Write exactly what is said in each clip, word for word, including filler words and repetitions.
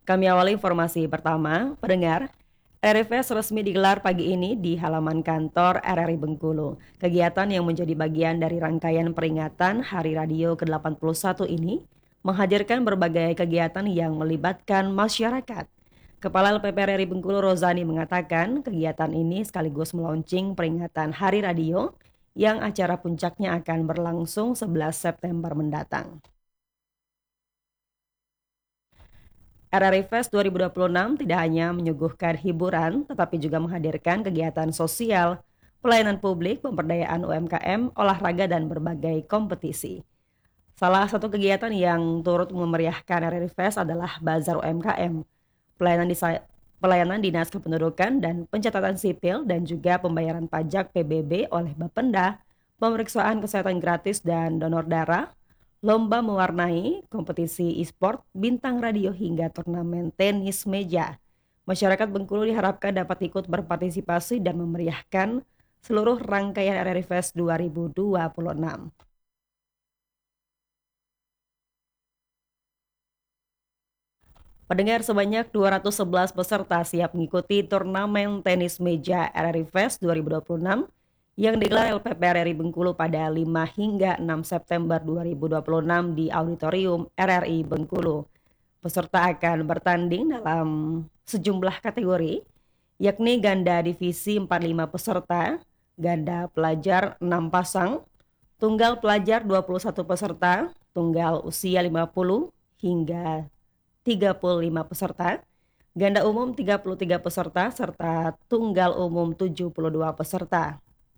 Kami awali informasi pertama, pendengar, R R Fest resmi digelar pagi ini di halaman kantor R R I Bengkulu. Kegiatan yang menjadi bagian dari rangkaian peringatan Hari Radio ke delapan puluh satu ini menghadirkan berbagai kegiatan yang melibatkan masyarakat. Kepala L P P R R I Bengkulu Rozani mengatakan kegiatan ini sekaligus melaunching peringatan Hari Radio yang acara puncaknya akan berlangsung sebelas September mendatang. R R I Fest dua ribu dua puluh enam tidak hanya menyuguhkan hiburan, tetapi juga menghadirkan kegiatan sosial, pelayanan publik, pemberdayaan U M K M, olahraga, dan berbagai kompetisi. Salah satu kegiatan yang turut memeriahkan R R I Fest adalah Bazar U M K M, pelayanan, disa- pelayanan Dinas Kependudukan dan Pencatatan Sipil, dan juga pembayaran pajak P B B oleh Bapenda, pemeriksaan kesehatan gratis dan donor darah, lomba mewarnai, kompetisi e-sport, bintang radio hingga turnamen tenis meja. Masyarakat Bengkulu diharapkan dapat ikut berpartisipasi dan memeriahkan seluruh rangkaian R R I Fest dua ribu dua puluh enam. Pendengar, sebanyak dua ratus sebelas peserta siap mengikuti turnamen tenis meja R R I Fest dua ribu dua puluh enam yang digelar L P P R R I Bengkulu pada lima hingga enam September dua ribu dua puluh enam di Auditorium R R I Bengkulu. Peserta akan bertanding dalam sejumlah kategori, yakni ganda divisi empat puluh lima peserta, ganda pelajar enam pasang, tunggal pelajar dua puluh satu peserta, tunggal usia lima puluh hingga tiga puluh lima peserta, ganda umum tiga puluh tiga peserta, serta tunggal umum tujuh puluh dua peserta.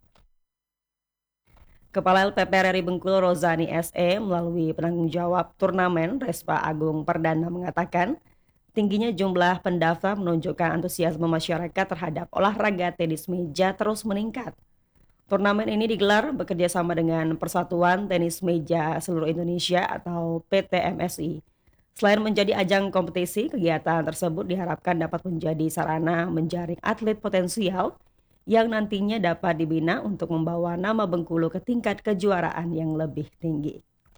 Kepala L P P R R I Bengkulu Rozani S E melalui penanggung jawab turnamen Respa Agung Perdana mengatakan tingginya jumlah pendaftar menunjukkan antusiasme masyarakat terhadap olahraga tenis meja terus meningkat. Turnamen ini digelar bekerja sama dengan Persatuan Tenis Meja Seluruh Indonesia atau P T M S I. Selain menjadi ajang kompetisi, kegiatan tersebut diharapkan dapat menjadi sarana menjaring atlet potensial yang nantinya dapat dibina untuk membawa nama Bengkulu ke tingkat kejuaraan yang lebih tinggi.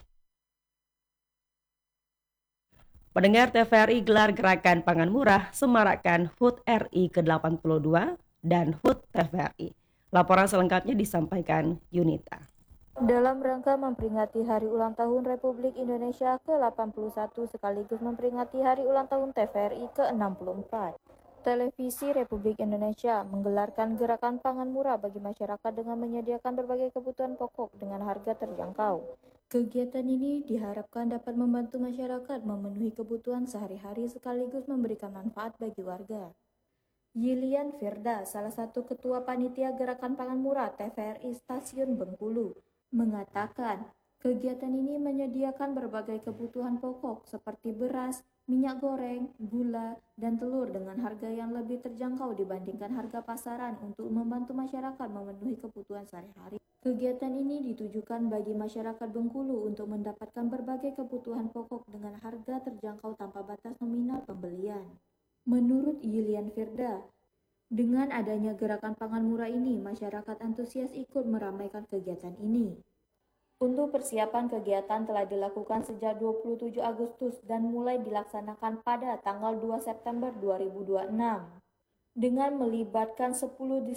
Pendengar, T V R I gelar gerakan pangan murah semarakan H U T R I ke delapan puluh dua dan H U T T V R I. Laporan selengkapnya disampaikan Yunita. Dalam rangka memperingati Hari Ulang Tahun Republik Indonesia ke delapan puluh satu sekaligus memperingati Hari Ulang Tahun T V R I ke enam puluh empat, Televisi Republik Indonesia menggelarkan gerakan pangan murah bagi masyarakat dengan menyediakan berbagai kebutuhan pokok dengan harga terjangkau. Kegiatan ini diharapkan dapat membantu masyarakat memenuhi kebutuhan sehari-hari sekaligus memberikan manfaat bagi warga. Yilian Firda, salah satu ketua panitia gerakan pangan murah T V R I Stasiun Bengkulu, mengatakan kegiatan ini menyediakan berbagai kebutuhan pokok seperti beras, minyak goreng, gula, dan telur dengan harga yang lebih terjangkau dibandingkan harga pasaran untuk membantu masyarakat memenuhi kebutuhan sehari-hari. Kegiatan ini ditujukan bagi masyarakat Bengkulu untuk mendapatkan berbagai kebutuhan pokok dengan harga terjangkau tanpa batas nominal pembelian. Menurut Yilian Firda, dengan adanya gerakan pangan murah ini, masyarakat antusias ikut meramaikan kegiatan ini. Untuk persiapan kegiatan telah dilakukan sejak dua puluh tujuh Agustus dan mulai dilaksanakan pada tanggal dua September dua ribu dua puluh enam dengan melibatkan sepuluh